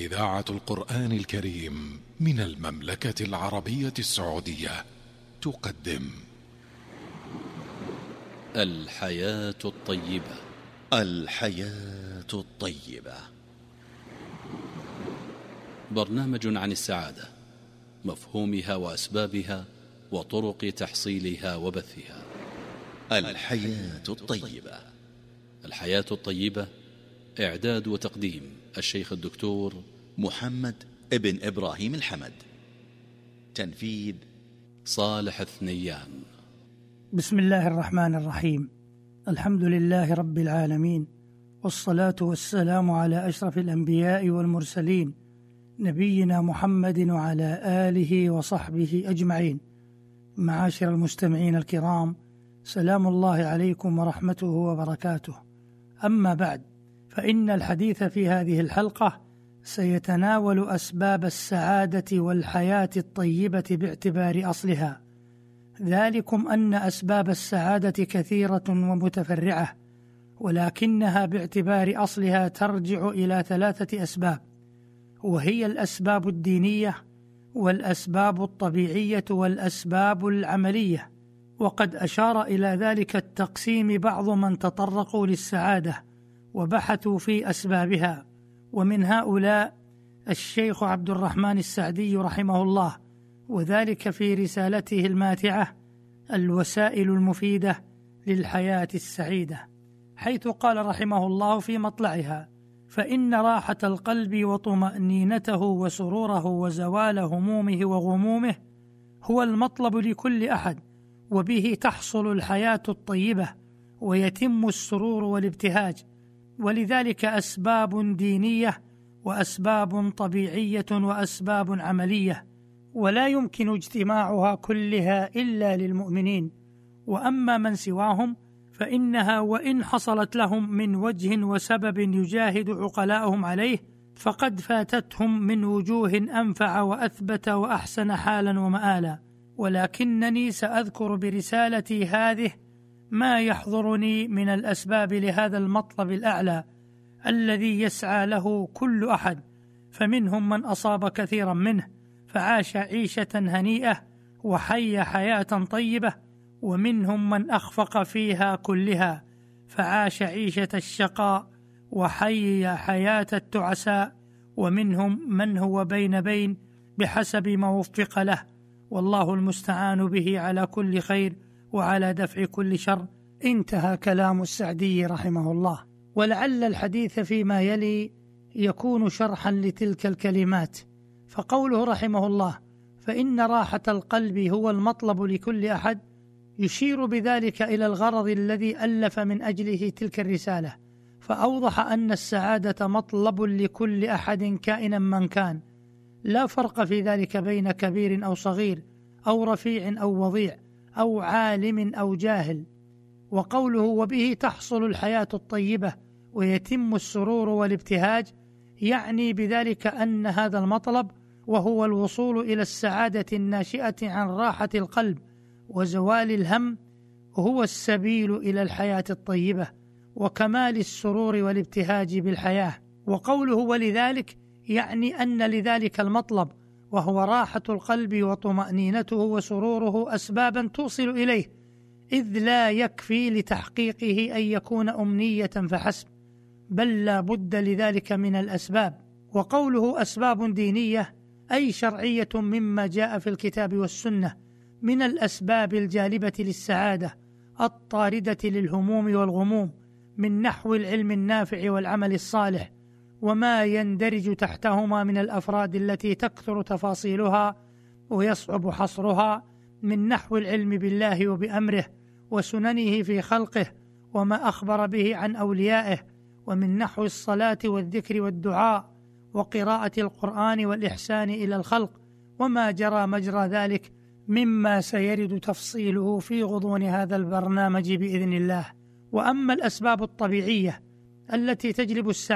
إذاعة القرآن الكريم من المملكة العربية السعودية تقدم الحياة الطيبة. الحياة الطيبة، برنامج عن السعادة، مفهومها وأسبابها وطرق تحصيلها وبثها. الحياة الطيبة. الحياة الطيبة، إعداد وتقديم الشيخ الدكتور محمد ابن إبراهيم الحمد، تنفيذ صالح الثنيان. بسم الله الرحمن الرحيم. الحمد لله رب العالمين، والصلاة والسلام على أشرف الأنبياء والمرسلين، نبينا محمد وعلى آله وصحبه أجمعين. معاشر المستمعين الكرام، سلام الله عليكم ورحمته وبركاته. أما بعد، فإن الحديث في هذه الحلقة سيتناول أسباب السعادة والحياة الطيبة باعتبار أصلها، ذلكم أن أسباب السعادة كثيرة ومتفرعة، ولكنها باعتبار أصلها ترجع إلى 3 أسباب، وهي الأسباب الدينية والأسباب الطبيعية والأسباب العملية. وقد أشار إلى ذلك التقسيم بعض من تطرقوا للسعادة وبحثوا في أسبابها، ومن هؤلاء الشيخ عبد الرحمن السعدي رحمه الله، وذلك في رسالته الماتعة الوسائل المفيدة للحياة السعيدة، حيث قال رحمه الله في مطلعها: فإن راحة القلب وطمأنينته وسروره وزوال همومه وغمومه هو المطلب لكل أحد، وبه تحصل الحياة الطيبة ويتم السرور والابتهاج. ولذلك أسباب دينية وأسباب طبيعية وأسباب عملية، ولا يمكن اجتماعها كلها إلا للمؤمنين. وأما من سواهم فإنها وإن حصلت لهم من وجه وسبب يجاهد عقلاؤهم عليه، فقد فاتتهم من وجوه أنفع وأثبت وأحسن حالا ومآلا. ولكنني سأذكر برسالتي هذه ما يحضرني من الأسباب لهذا المطلب الأعلى الذي يسعى له كل أحد، فمنهم من أصاب كثيرا منه فعاش عيشة هنيئة وحي حياة طيبة، ومنهم من أخفق فيها كلها فعاش عيشة الشقاء وحي حياة التعساء، ومنهم من هو بين بحسب ما وفق له، والله المستعان به على كل خير وعلى دفع كل شر. انتهى كلام السعدي رحمه الله. ولعل الحديث فيما يلي يكون شرحا لتلك الكلمات. فقوله رحمه الله فإن راحة القلب هو المطلب لكل أحد، يشير بذلك إلى الغرض الذي ألف من أجله تلك الرسالة، فأوضح أن السعادة مطلب لكل أحد كائنا من كان، لا فرق في ذلك بين كبير أو صغير أو رفيع أو وضيع أو عالم أو جاهل. وقوله وبه تحصل الحياة الطيبة ويتم السرور والابتهاج، يعني بذلك أن هذا المطلب، وهو الوصول إلى السعادة الناشئة عن راحة القلب وزوال الهم، هو السبيل إلى الحياة الطيبة وكمال السرور والابتهاج بالحياة. وقوله ولذلك، يعني أن لذلك المطلب وهو راحة القلب وطمأنينته وسروره أسبابا توصل إليه، إذ لا يكفي لتحقيقه أن يكون أمنية فحسب، بل لا بد لذلك من الأسباب. وقوله أسباب دينية أي شرعية مما جاء في الكتاب والسنة من الأسباب الجالبة للسعادة الطاردة للهموم والغموم، من نحو العلم النافع والعمل الصالح وما يندرج تحتهما من الأفراد التي تكثر تفاصيلها ويصعب حصرها، من نحو العلم بالله وبأمره وسننه في خلقه وما أخبر به عن أوليائه، ومن نحو الصلاة والذكر والدعاء وقراءة القرآن والإحسان إلى الخلق وما جرى مجرى ذلك، مما سيرد تفصيله في غضون هذا البرنامج بإذن الله. وأما الأسباب الطبيعية التي تجلب السعادة